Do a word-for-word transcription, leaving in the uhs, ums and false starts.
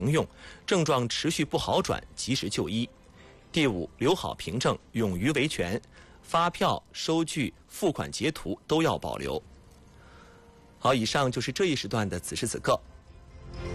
用，症状持续不好转，及时就医。第五，留好凭证，勇于维权，发票、收据、付款截图都要保留。好，以上就是这一时段的此时此刻。